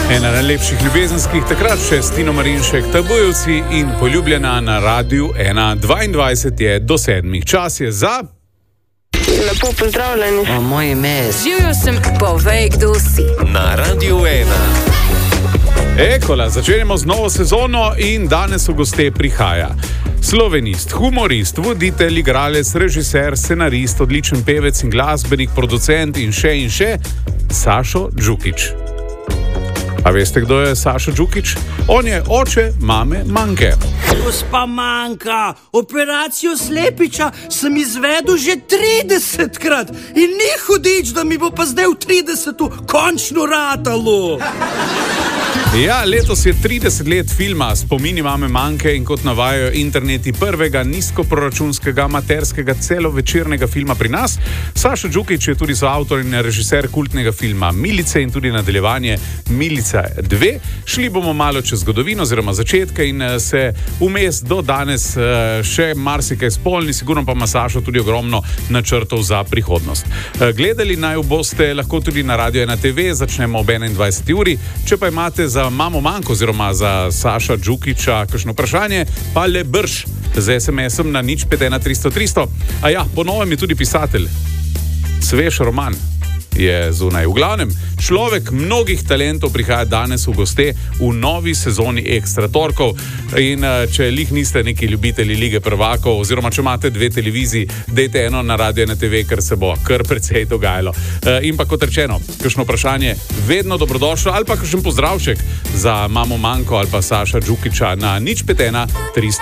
Ena najlepših ljubezenskih takrat še s Tino Marinšek, Tabojevci in Poljubljena na Radiu 1. 22 je do 7. Čas je za... Lepo pozdravljeni. Moje ime je... Živjo sem, povej, kdo si. Na Radiu 1. Ekola, začenjamo z novo sezono in danes v goste prihaja slovenist, humorist, voditelj, igralec, režiser, scenarist, odličen pevec in glasbenik, producent in še Sašo Džukić. A veste, kdo je Sašo Džukić? On je oče mame Manke. Gospa Manka, operacijo slepiča sem izvedel že 30-krat in ni hudič, da mi bo pa zdaj v 30. končno ratalo. Ja, letos je 30 let filma Spomini mame Manke in kot navajajo interneti prvega nizkoproračunskega amaterskega celovečernega filma pri nas. Sašo Džukić je tudi soavtor in režiser kultnega filma Milice in tudi nadaljevanje Milica 2. Šli bomo malo čez zgodovino oziroma začetke in se vmes do danes še marsikaj spolni, sigurno pa ima Sašo tudi ogromno načrtov za prihodnost. Gledali naj boste lahko tudi na Radio 1 TV, začnemo ob 21. uri. Če pa imate za mamo Manko oziroma za Saša Džukića kakšno vprašanje, pa le brž z SMS-om na 051 300 300. A ja, po novem je tudi pisatelj. Svež roman je zunaj. V glavnem, človek mnogih talentov prihaja danes v goste v novi sezoni Ekstra torkov. In če lih niste neki ljubitelji Lige prvakov, oziroma če imate 2 televiziji, dejte eno na Radio 1 TV, ker se bo kar precej dogajalo. In pa kot rečeno, kakšno vprašanje vedno dobrodošlo, ali pa kakšen pozdravček za mamo Manko ali pa Saša Džukića na 051 300